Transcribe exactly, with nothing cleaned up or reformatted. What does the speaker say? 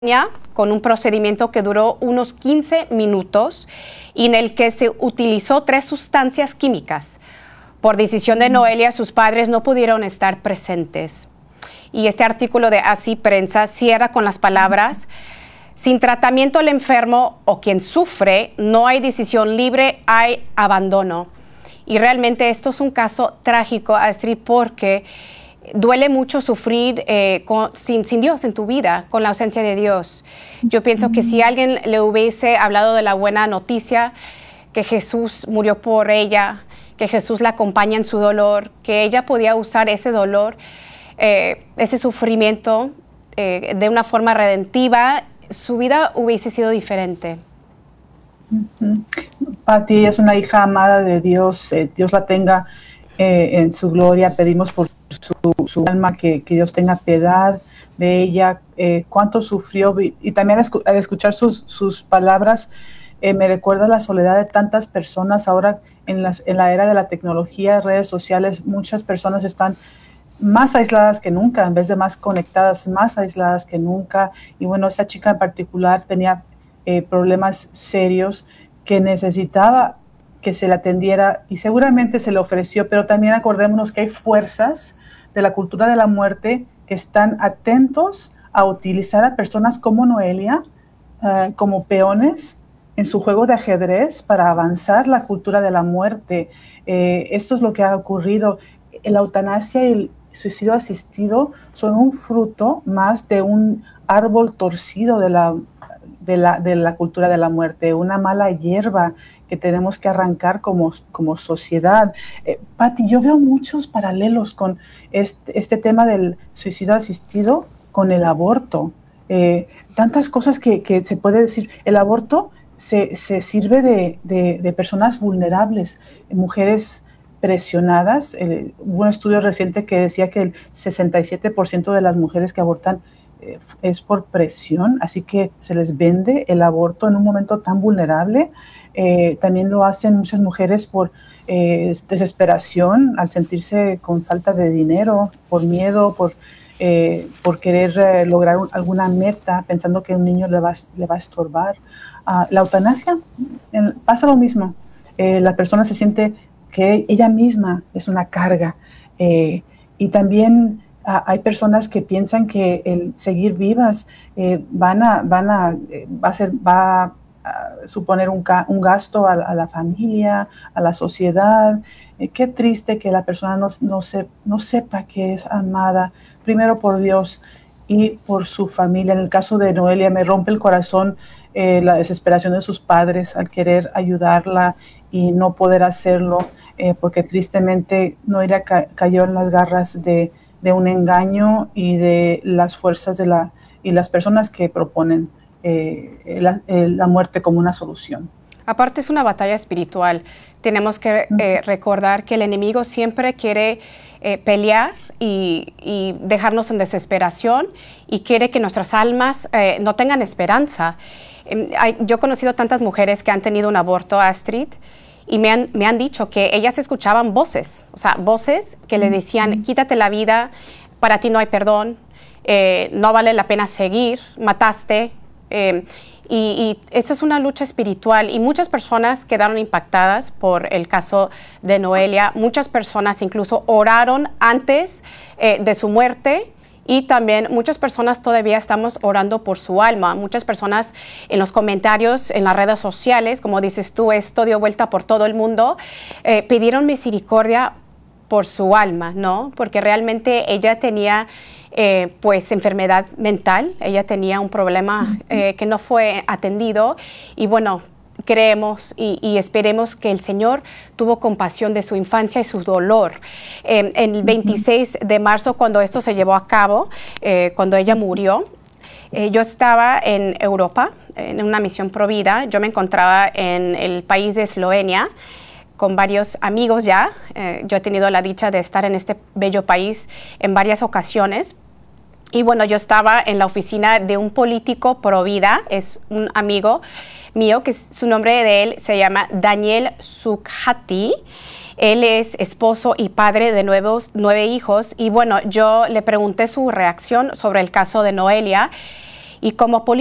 con un procedimiento que duró unos quince minutos y en el que se utilizó tres sustancias químicas. Por decisión de Noelia, sus padres no pudieron estar presentes. Y este artículo de Así Prensa cierra con las palabras: sin tratamiento el enfermo o quien sufre, no hay decisión libre, hay abandono. Y realmente esto es un caso trágico, Astrid, porque duele mucho sufrir eh, con, sin, sin Dios en tu vida, con la ausencia de Dios. Yo pienso mm. que si alguien le hubiese hablado de la buena noticia, que Jesús murió por ella, que Jesús la acompaña en su dolor, que ella podía usar ese dolor, eh, ese sufrimiento eh, de una forma redentiva, su vida hubiese sido diferente. Uh-huh. Pati es una hija amada de Dios, eh, Dios la tenga eh, en su gloria. Pedimos por su, su alma que, que Dios tenga piedad de ella, eh, cuánto sufrió, y, y también al, escu- al escuchar sus, sus palabras eh, me recuerda la soledad de tantas personas. Ahora en, las, en la era de la tecnología, redes sociales, muchas personas están más aisladas que nunca, en vez de más conectadas, más aisladas que nunca. Y bueno, esta chica en particular tenía eh, problemas serios que necesitaba que se le atendiera y seguramente se le ofreció, pero también acordémonos que hay fuerzas de la cultura de la muerte que están atentos a utilizar a personas como Noelia uh, como peones en su juego de ajedrez para avanzar la cultura de la muerte. Eh, esto es lo que ha ocurrido. La eutanasia y el suicidio asistido son un fruto más de un árbol torcido de la, de la, de la cultura de la muerte, una mala hierba que tenemos que arrancar como, como sociedad. Eh, Pati, yo veo muchos paralelos con este, este tema del suicidio asistido con el aborto. Eh, tantas cosas que, que se puede decir. El aborto se, se sirve de, de, de personas vulnerables, mujeres presionadas. Eh, hubo un estudio reciente que decía que el sesenta y siete por ciento de las mujeres que abortan eh, es por presión, así que se les vende el aborto en un momento tan vulnerable. Eh, también lo hacen muchas mujeres por eh, desesperación, al sentirse con falta de dinero, por miedo, por, eh, por querer eh, lograr un, alguna meta, pensando que un niño le va, le va a estorbar. Uh, la eutanasia, en, pasa lo mismo. Eh, la persona se siente que ella misma es una carga. Eh, y también uh, hay personas que piensan que el seguir vivas eh, van a, van a, eh, va a ser, va a uh, suponer un, ca- un gasto a, a la familia, a la sociedad. Eh, qué triste que la persona no, no, se, no sepa que es amada, primero por Dios y por su familia. En el caso de Noelia, me rompe el corazón eh, la desesperación de sus padres al querer ayudarla y no poder hacerlo, eh, porque tristemente Noelia ca- cayó en las garras de, de un engaño y de las fuerzas de la, y las personas que proponen eh, la, eh, la muerte como una solución. Aparte es una batalla espiritual. Tenemos que eh, recordar que el enemigo siempre quiere eh, pelear y, y dejarnos en desesperación y quiere que nuestras almas eh, no tengan esperanza. Eh, hay, yo he conocido tantas mujeres que han tenido un aborto, Astrid, y me han, me han dicho que ellas escuchaban voces, o sea, voces que le decían, quítate la vida, para ti no hay perdón, eh, no vale la pena seguir, mataste. Eh, y, y esta es una lucha espiritual y muchas personas quedaron impactadas por el caso de Noelia. Muchas personas incluso oraron antes eh, de su muerte. Y también muchas personas todavía estamos orando por su alma. Muchas personas en los comentarios, en las redes sociales, como dices tú, esto dio vuelta por todo el mundo, eh, pidieron misericordia por su alma, ¿no? Porque realmente ella tenía eh, pues enfermedad mental, ella tenía un problema eh, que no fue atendido y bueno, creemos y, y esperemos que el Señor tuvo compasión de su infancia y su dolor. Eh, el veintiséis de marzo, cuando esto se llevó a cabo, eh, cuando ella murió, eh, yo estaba en Europa, en una misión Provida. Yo me encontraba en el país de Eslovenia con varios amigos ya. Eh, yo he tenido la dicha de estar en este bello país en varias ocasiones. Y bueno, yo estaba en la oficina de un político Provida, es un amigo mío, que su nombre de él se llama Daniel Sukhati. Él es esposo y padre de nuevos, nueve hijos. Y bueno, yo le pregunté su reacción sobre el caso de Noelia. Y como